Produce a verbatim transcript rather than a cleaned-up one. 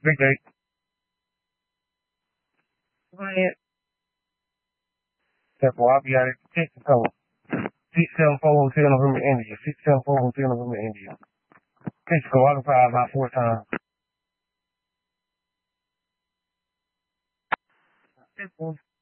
Big day. Go ahead. Step four, I'll be out at Texas code. six seven four Hotel November India. six seven four Hotel November India. Texas code, I can fire about four times. Step four.